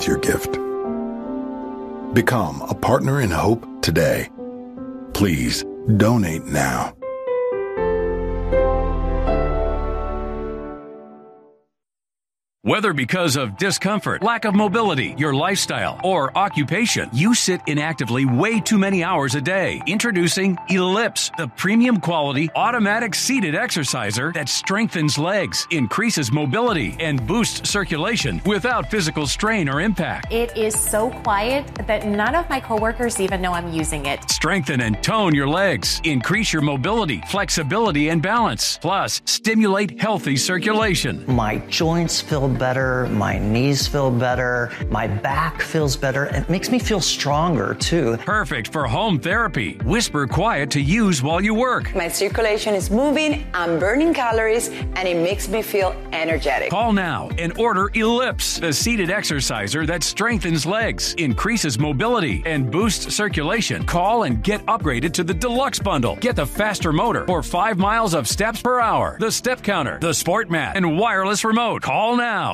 with your gift. Become a partner in hope today. Please donate now. Whether because of discomfort, lack of mobility, your lifestyle, or occupation, you sit inactively way too many hours a day. Introducing Ellipse, the premium quality automatic seated exerciser that strengthens legs, increases mobility, and boosts circulation without physical strain or impact. It is so quiet that none of my coworkers even know I'm using it. Strengthen and tone your legs, increase your mobility, flexibility, and balance. Plus, stimulate healthy circulation. My joints feel better, my knees feel better, my back feels better. It makes me feel stronger too. Perfect for home therapy. Whisper quiet to use while you work. My circulation is moving, I'm burning calories, and it makes me feel energetic. Call now and order Ellipse, the seated exerciser that strengthens legs, increases mobility, and boosts circulation. Call and get upgraded to the Deluxe Bundle. Get the faster motor or 5 miles of steps per hour, the step counter, the sport mat, and wireless remote. Call now.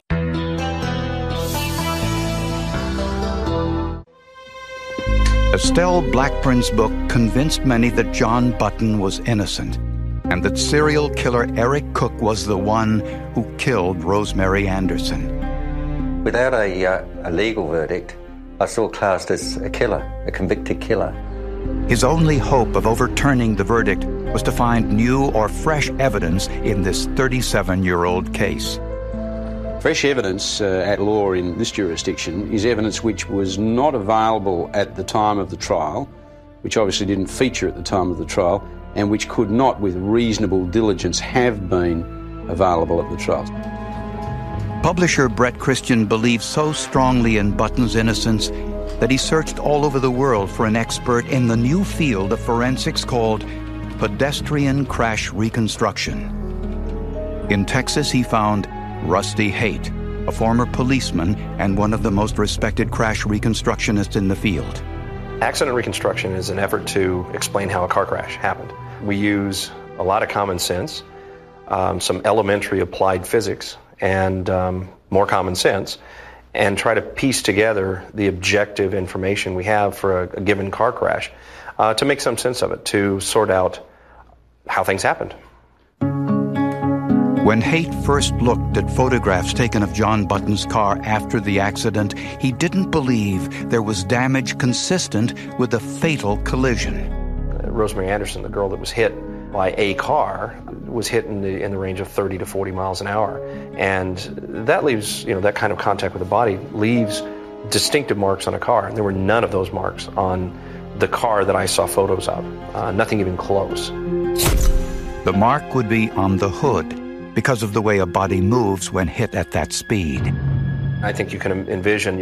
Estelle Blackburn's book convinced many that John Button was innocent and that serial killer Eric Cook was the one who killed Rosemary Anderson. Without a legal verdict, I was still classed as a killer, a convicted killer. His only hope of overturning the verdict was to find new or fresh evidence in this 37-year-old case. Fresh evidence at law in this jurisdiction is evidence which was not available at the time of the trial, which obviously didn't feature at the time of the trial, and which could not, with reasonable diligence, have been available at the trial. Publisher Bret Christian believed so strongly in Button's innocence that he searched all over the world for an expert in the new field of forensics called pedestrian crash reconstruction. In Texas, he found Rusty Haight, a former policeman and one of the most respected crash reconstructionists in the field. Accident reconstruction is an effort to explain how a car crash happened. We use a lot of common sense, some elementary applied physics, and more common sense, and try to piece together the objective information we have for a given car crash to make some sense of it, to sort out how things happened. When Haight first looked at photographs taken of John Button's car after the accident, he didn't believe there was damage consistent with a fatal collision. Rosemary Anderson, the girl that was hit by a car, was hit in the range of 30 to 40 miles an hour. And that leaves, that kind of contact with the body leaves distinctive marks on a car. And there were none of those marks on the car that I saw photos of, nothing even close. The mark would be on the hood, because of the way a body moves when hit at that speed. I think you can envision